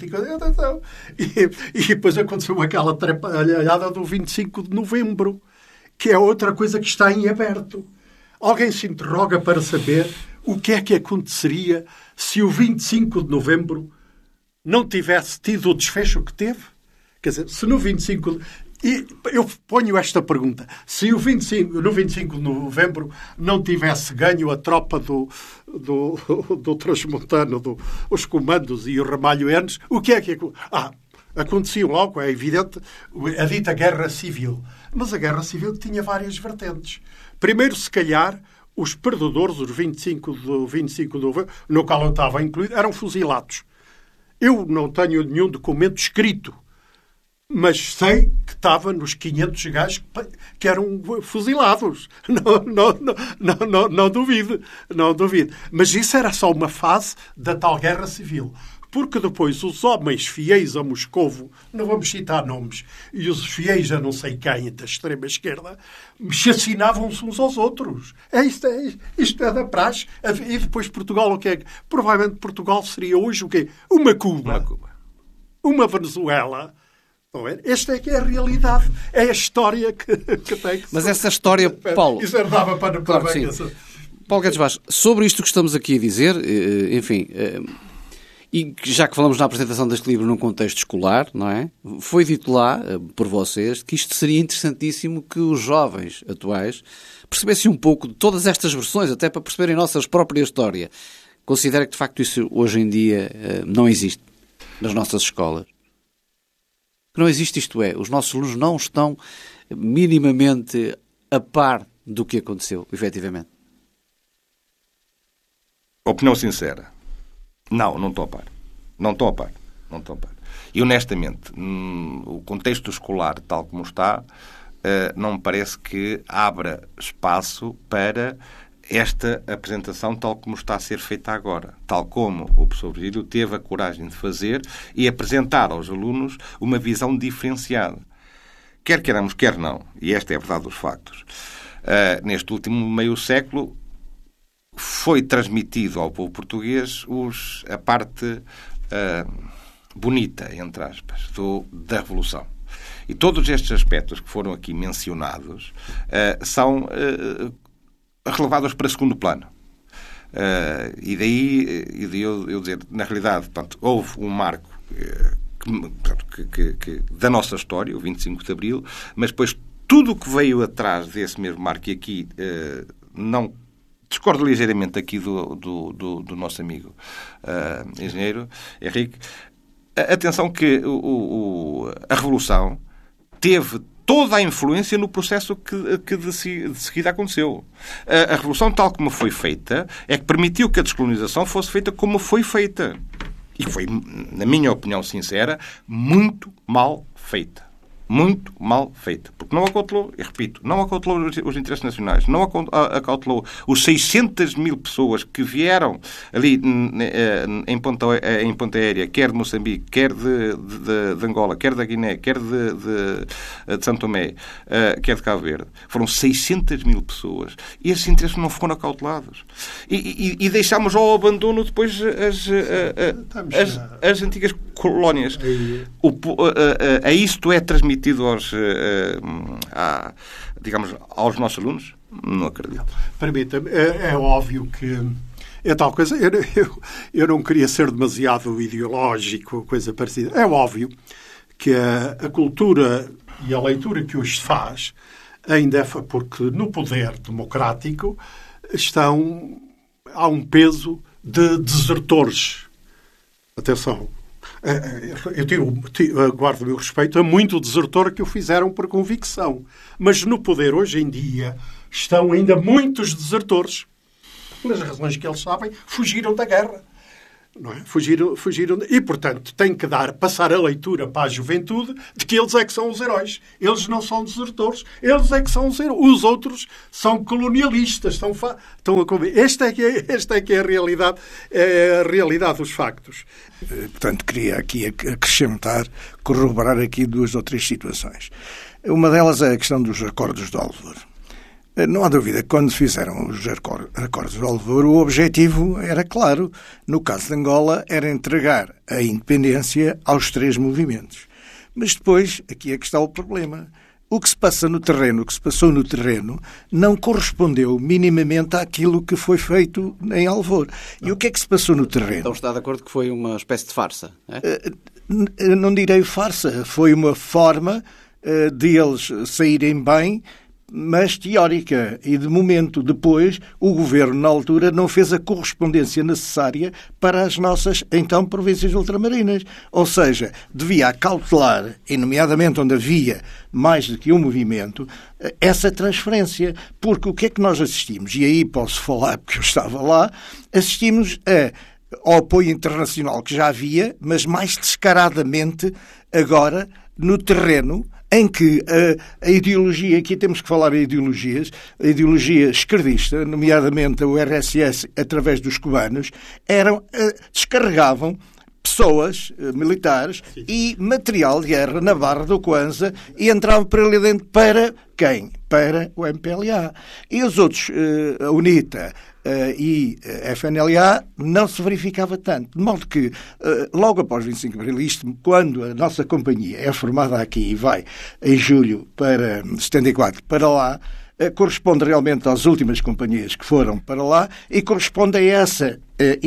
E, e depois aconteceu aquela atrapalhada do vinte e cinco de novembro, que é outra coisa que está em aberto. Alguém se interroga para saber o que é que aconteceria se o vinte e cinco de novembro não tivesse tido o desfecho que teve? Quer dizer, se no vinte e cinco... E eu ponho esta pergunta. Se o vinte e cinco, no vinte e cinco de novembro não tivesse ganho a tropa do, do, do Transmontano, do, os comandos e o Ramalho Enes, o que é que... Ah, acontecia logo, é evidente, a dita Guerra Civil. Mas a Guerra Civil tinha várias vertentes. Primeiro, se calhar, os perdedores, os vinte e cinco de, vinte e cinco de novembro, no qual eu estava incluído, eram fuzilados. Eu não tenho nenhum documento escrito, mas sei que estava nos quinhentos gajos que eram fuzilados. Não, não, não, não, não, não duvido, não duvido. Mas isso era só uma fase da tal guerra civil. Porque depois os homens fiéis a Moscovo, não vamos citar nomes, e os fiéis a não sei quem da extrema-esquerda, chacinavam-se uns aos outros. É isto, é, isto é da praxe. E depois Portugal, o que é? Provavelmente Portugal seria hoje o quê? Uma Cuba. Uma Cuba. Uma Venezuela. Esta é que é a realidade. É a história que, que tem que Mas ser. Essa história, Paulo... Isso dava para... Claro que sim. Paulo Guedes Vaz, sobre isto que estamos aqui a dizer, enfim... E já que falamos na apresentação deste livro num contexto escolar, não é? Foi dito lá, por vocês, que isto seria interessantíssimo que os jovens atuais percebessem um pouco de todas estas versões, até para perceberem a nossa própria história. Considera que, de facto, isso hoje em dia não existe nas nossas escolas? Que não existe, isto é, os nossos alunos não estão minimamente a par do que aconteceu, efetivamente. Opinião sincera. Não, não estou a par. Não estou a par. Não estou a par. E, honestamente, hum, o contexto escolar, tal como está, uh, não me parece que abra espaço para esta apresentação tal como está a ser feita agora. Tal como o professor Virgílio teve a coragem de fazer e apresentar aos alunos uma visão diferenciada. Quer queiramos, quer não. E esta é a verdade dos factos. Uh, neste último meio século, foi transmitido ao povo português os, a parte uh, bonita, entre aspas, do, da Revolução. E todos estes aspectos que foram aqui mencionados uh, são uh, relevados para segundo plano. Uh, e daí, e daí eu, eu dizer, na realidade, portanto, houve um marco uh, que, que, que, da nossa história, o vinte e cinco de Abril, mas depois tudo o que veio atrás desse mesmo marco, e aqui uh, não... discordo ligeiramente aqui do, do, do, do nosso amigo uh, engenheiro Henrique. Atenção que o, o, a Revolução teve toda a influência no processo que, que de, de seguida aconteceu. A, a Revolução, tal como foi feita, é que permitiu que a descolonização fosse feita como foi feita. E foi, na minha opinião sincera, muito mal feita. Muito mal feita. Porque não acautelou, e repito, não acautelou os, os interesses nacionais, não acautelou os seiscentas mil pessoas que vieram ali em ponta, em ponta aérea, quer de Moçambique, quer de, de, de Angola, quer da Guiné, quer de, de, de São Tomé, quer de Cabo Verde. Foram seiscentas mil pessoas. E esses interesses não foram acautelados. E, e, e deixámos ao abandono depois as, as, as, as antigas colónias. O, a, a, a isto é transmitido aos, a, digamos, aos nossos alunos? Não acredito. Permita-me, é, é óbvio que é tal coisa. Eu, eu, eu não queria ser demasiado ideológico, coisa parecida. É óbvio que a, a cultura e a leitura que hoje se faz ainda é porque no poder democrático estão, há um peso de desertores. Atenção. Eu tiro, tiro, guardo o meu respeito a muito desertor que o fizeram por convicção. Mas no poder, hoje em dia, estão ainda muitos desertores. Pelas razões que eles sabem, fugiram da guerra. Não é? Fugiram, fugiram de... E, portanto, tem que dar, passar a leitura para a juventude de que eles é que são os heróis. Eles não são desertores. Eles é que são os heróis. Os outros são colonialistas. Estão, fa... estão a conviver. Esta é que é, esta é, que é a realidade, é a realidade dos factos. Portanto, queria aqui acrescentar, corroborar aqui duas ou três situações. Uma delas é a questão dos acordos de Alvor. Não há dúvida que quando fizeram os acordos de Alvor, o objetivo era claro. No caso de Angola, era entregar a independência aos três movimentos. Mas depois, aqui é que está o problema. O que se passa no terreno, o que se passou no terreno, não correspondeu minimamente àquilo que foi feito em Alvor. E o que é que se passou no terreno? Então está de acordo que foi uma espécie de farsa, é? Não direi farsa. Foi uma forma de eles saírem bem mas teórica. E, de momento depois, o Governo, na altura, não fez a correspondência necessária para as nossas, então, províncias ultramarinas. Ou seja, devia acautelar, e nomeadamente onde havia mais do que um movimento, essa transferência. Porque o que é que nós assistimos? E aí posso falar, porque eu estava lá, assistimos a, ao apoio internacional que já havia, mas mais descaradamente agora no terreno, em que a, a ideologia, aqui temos que falar em ideologias, a ideologia esquerdista, nomeadamente o R S S através dos cubanos, eram, descarregavam pessoas militares Sim. e material de guerra na Barra do Kwanza e entravam para ali dentro para quem? Para o M P L A. E os outros, a UNITA e a F N L A, não se verificava tanto. De modo que, logo após vinte e cinco de abril, isto, quando a nossa companhia é formada aqui e vai em julho para setenta e quatro para lá, corresponde realmente às últimas companhias que foram para lá e corresponde a essa,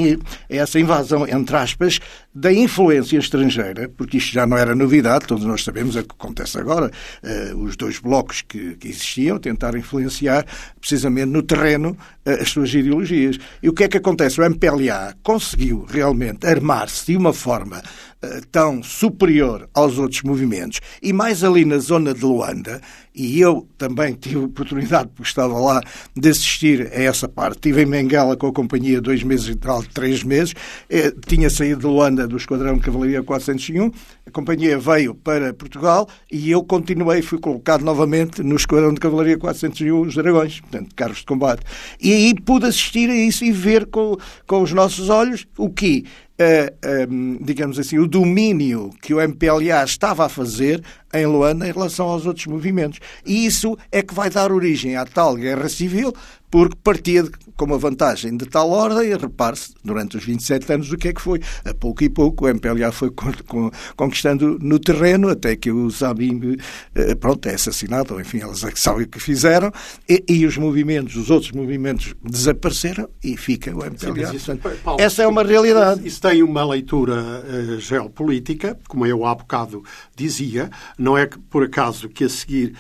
a essa invasão, entre aspas, da influência estrangeira, porque isto já não era novidade, todos nós sabemos o que acontece agora, os dois blocos que, que existiam, tentaram influenciar precisamente no terreno as suas ideologias. E o que é que acontece? O M P L A conseguiu realmente armar-se de uma forma tão superior aos outros movimentos, e mais ali na zona de Luanda, e eu também tive a oportunidade, porque estava lá, de assistir a essa parte. Estive em Benguela com a companhia dois meses e tal, três meses, eh, tinha saído de Luanda do Esquadrão de Cavalaria quatrocentos e um, a companhia veio para Portugal e eu continuei, fui colocado novamente no Esquadrão de Cavalaria quatrocentos e um, os Dragões, portanto, carros de combate. E aí pude assistir a isso e ver com, com os nossos olhos o que Uh, um, digamos assim, o domínio que o M P L A estava a fazer em Luanda em relação aos outros movimentos. E isso é que vai dar origem à tal guerra civil, porque partia de, com uma vantagem de tal ordem, e repare-se, durante os vinte e sete anos, do que é que foi. A pouco e pouco, o M P L A foi con- con- conquistando no terreno, até que o Zabim, uh, pronto, é assassinado, ou enfim, eles é que sabem o que fizeram, e, e os movimentos, os outros movimentos desapareceram, e fica o M P L A. Sim, isso, Portanto, Paulo, essa é uma realidade. Isso tem uma leitura uh, geopolítica, como eu há bocado dizia. Não é que, por acaso, que a seguir,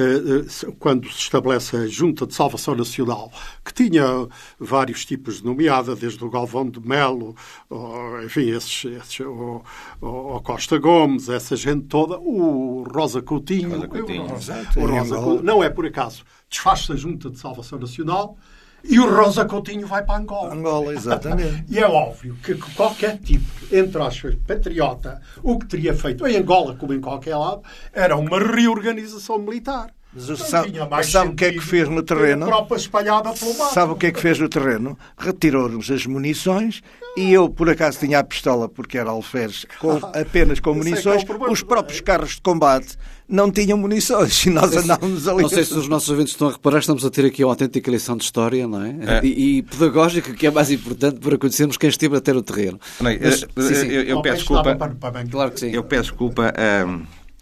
uh, uh, quando se estabelece a Junta de Salvação Nacional, que tinha vários tipos de nomeada, desde o Galvão de Melo, ou, enfim, esses, esses, o, o Costa Gomes, essa gente toda, o Rosa Coutinho, Rosa Coutinho. o, Exato, o Rosa Coutinho, não é por acaso, desfaz-se a Junta de Salvação Nacional e o Rosa Coutinho vai para Angola. Angola, exatamente. E é óbvio que qualquer tipo, entre aspas, patriota, o que teria feito em Angola, como em qualquer lado, era uma reorganização militar. Mas o sabe, sabe o que é que fez no terreno? Tropa espalhada pelo mar. Sabe o que é que fez no terreno? Retirou-nos as munições e eu, por acaso, tinha a pistola porque era alferes, com, apenas com munições. É é Os próprios carros de combate não tinham munições e nós andávamos ali. Não sei se os nossos ouvintes estão a reparar, estamos a ter aqui uma autêntica lição de história, não é? É. E, e pedagógica, que é mais importante para conhecermos quem esteve a ter o terreno. Não, Mas, eu, sim, sim. eu, eu peço desculpa. Claro que sim. Eu peço desculpa. hum,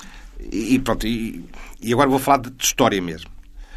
e pronto, e, e agora vou falar de, de história mesmo.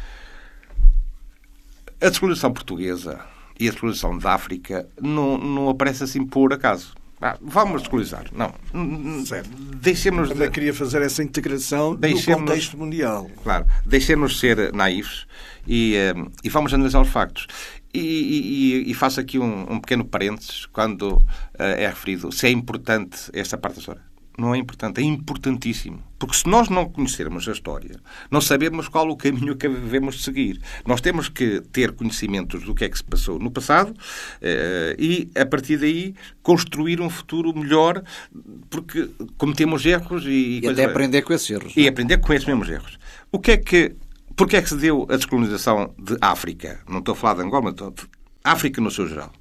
A descolonização portuguesa e a descolonização da África não, não aparece assim por acaso. Ah, vamos descolonizar. Não. Certo. Deixemos Também de... queria fazer essa integração Deixemos- no contexto mundial. Claro, deixemos ser naivos e, eh, e vamos analisar os factos. E, e- e faço aqui um, um pequeno parênteses quando eh, é referido se é importante esta parte da história. Não é importante, é importantíssimo. Porque se nós não conhecermos a história, não sabemos qual o caminho que devemos seguir. Nós temos que ter conhecimentos do que é que se passou no passado eh, e, a partir daí, construir um futuro melhor, porque cometemos erros e... E coisas- até aprender com esses erros. E não é? aprender com esses mesmos erros. O que é que... Porquê é que se deu a descolonização de África? Não estou a falar de Angola, mas estou de África no seu geral.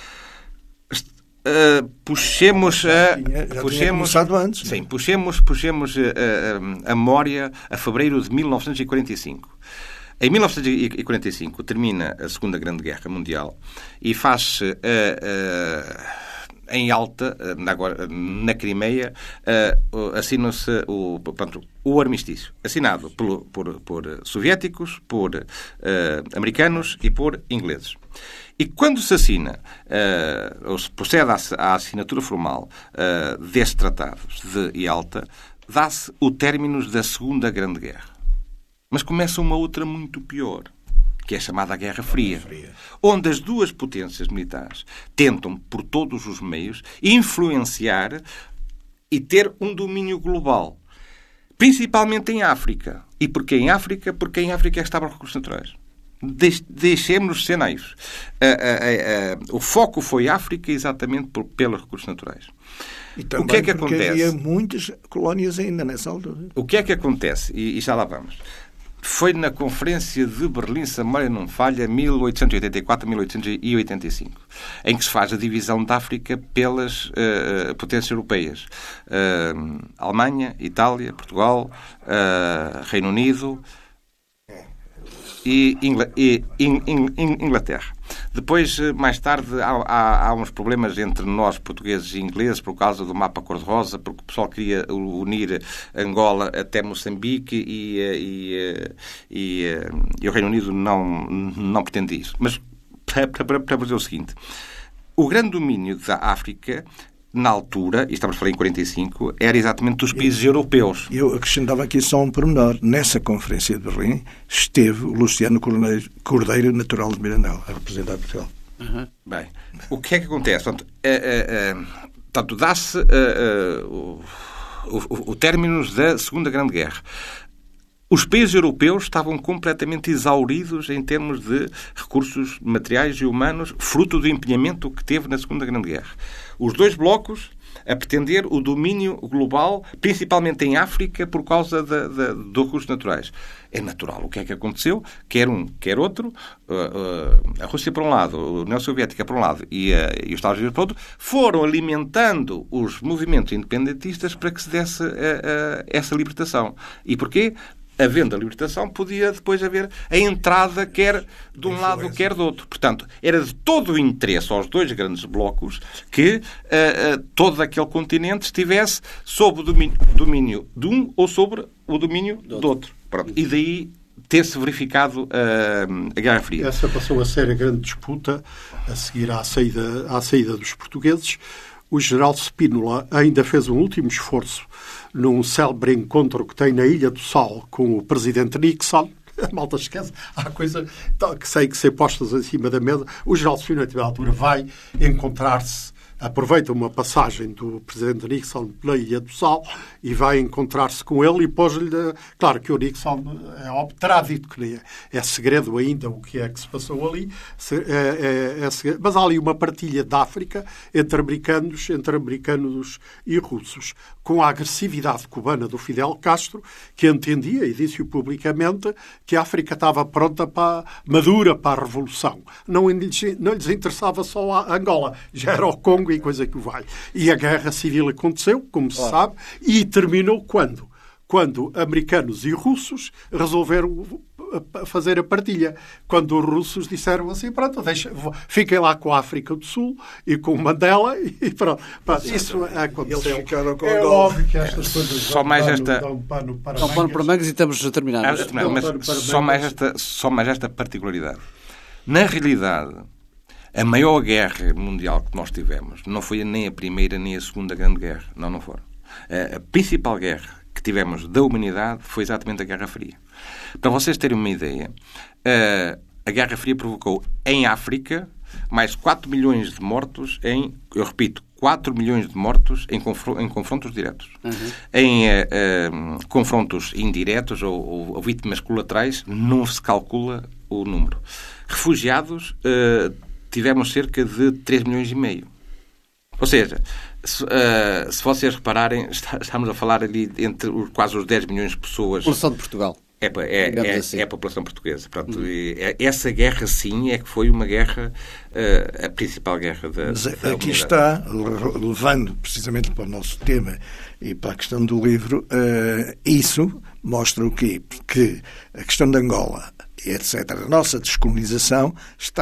Uh, puxemos a... Já tinha- já tinha puxemos, começado antes, Sim, não é? puxemos, puxemos a, a, a memória a fevereiro de mil novecentos e quarenta e cinco. Em mil novecentos e quarenta e cinco termina a Segunda Grande Guerra Mundial e faz-se uh, uh, em Alta, uh, agora, na Crimeia, uh, assina-se o, portanto, o armistício, assinado pelo, por, por soviéticos, por uh, americanos e por ingleses. E quando se assina, uh, ou se procede à, à assinatura formal uh, destes tratados de Yalta, dá-se o término da Segunda Grande Guerra. Mas começa uma outra muito pior, que é chamada a Guerra Fria, onde as duas potências militares tentam, por todos os meios, influenciar e ter um domínio global, principalmente em África. E porquê em África? Porque em África é que estavam os recursos naturais. Deixemos-nos ser naivos. Uh, uh, uh, uh, o foco foi África exatamente por, pelos recursos naturais. E também o que é que porque acontece? Havia muitas colónias ainda nessa altura. O que é que acontece? E, e já lá vamos. Foi na Conferência de Berlim, se a memória não falha, mil oitocentos e oitenta e quatro a mil oitocentos e oitenta e cinco, em que se faz a divisão da África pelas uh, potências europeias. Uh, Alemanha, Itália, Portugal, uh, Reino Unido e, Ingl- e In- In- In- Inglaterra. Depois, mais tarde, há, há, há uns problemas entre nós, portugueses e ingleses, por causa do mapa cor-de-rosa, porque o pessoal queria unir Angola até Moçambique e, e, e, e o Reino Unido não, não pretende isso. Mas, para, para, para dizer o seguinte, o grande domínio da África, na altura, e estamos a falar em quarenta e cinco, era exatamente dos países eu, europeus. Eu acrescentava aqui só um pormenor. Nessa Conferência de Berlim esteve o Luciano Cordeiro, Cordeiro natural de Mirandela, a representar Portugal. Uhum. Bem, o que é que acontece? Portanto, uh, uh, uh, portanto dá-se uh, uh, o, o, o término da Segunda Grande Guerra. Os países europeus estavam completamente exauridos em termos de recursos materiais e humanos, fruto do empenhamento que teve na Segunda Grande Guerra. Os dois blocos a pretender o domínio global, principalmente em África, por causa da, da, dos recursos naturais. É natural. O que é que aconteceu? Quer um, quer outro, uh, uh, a Rússia por um lado, a União Soviética por um lado e, uh, e os Estados Unidos por outro, foram alimentando os movimentos independentistas para que se desse uh, uh, essa libertação. E porquê? Havendo a libertação, podia depois haver a entrada quer de um lado, quer do outro. Portanto, era de todo o interesse aos dois grandes blocos que uh, uh, todo aquele continente estivesse sob o domínio, domínio de um ou sobre o domínio do, do outro. Pronto. E daí ter-se verificado uh, a Guerra Fria. Essa passou a ser a grande disputa a seguir à saída, à saída dos portugueses. O general Spínola ainda fez um último esforço num célebre encontro que tem na Ilha do Sal com o presidente Nixon. A malta esquece. Há coisa que sei que ser postas em cima da mesa. O general Spínola, na altura, vai encontrar-se, aproveita uma passagem do presidente Nixon pela Ilha do Sal e vai encontrar-se com ele e pôs-lhe... Claro que o Nixon é óbvio, terá dito que é, é segredo ainda o que é que se passou ali, é, é, é segredo, mas há ali uma partilha da África entre americanos, entre americanos e russos, com a agressividade cubana do Fidel Castro, que entendia, e disse-o publicamente, que a África estava pronta para, madura para a revolução. Não, não lhes interessava só a Angola, já era o Congo e coisa que vai. E a guerra civil aconteceu, como se sabe, e terminou quando? Quando americanos e russos resolveram fazer a partilha. Quando os russos disseram assim, pronto, deixa, fiquem lá com a África do Sul e com Mandela e pronto. Isso aconteceu. Eles ficaram com é a óbvio que estas coisas só mais pano, esta... dão pano para dão pano para mangas e estamos a terminar. Ah, não, mas só mais, esta, só mais esta particularidade. Na realidade, a maior guerra mundial que nós tivemos não foi nem a Primeira nem a Segunda Grande Guerra. Não, não foram. A principal guerra que tivemos da humanidade foi exatamente a Guerra Fria. Para vocês terem uma ideia, a Guerra Fria provocou em África mais quatro milhões de mortos em, eu repito, quatro milhões de mortos em, confr- em confrontos diretos. Uhum. Em uh, uh, confrontos indiretos ou, ou, ou vítimas colaterais não se calcula o número. Refugiados, uh, tivemos cerca de três milhões e meio. Ou seja, se, uh, se vocês repararem, está, estamos a falar ali entre os, quase os dez milhões de pessoas. A população de Portugal. É, é, é, assim. é a população portuguesa. Pronto, uhum. é, essa guerra, sim, é que foi uma guerra, uh, a principal guerra da, Mas da aqui humanidade. está, levando precisamente para o nosso tema e para a questão do livro, uh, isso mostra o quê? Que a questão de Angola, etcétera, a nossa descolonização está